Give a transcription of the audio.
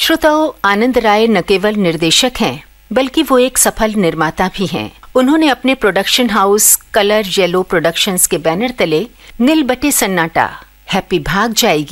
श्रोताओं, आनंद राय न केवल निर्देशक हैं बल्कि वो एक सफल निर्माता भी हैं। उन्होंने अपने production house colour yellow productions के बैनर तले नील बटे सन्नाटा, हैप्पी भाग जाएगी,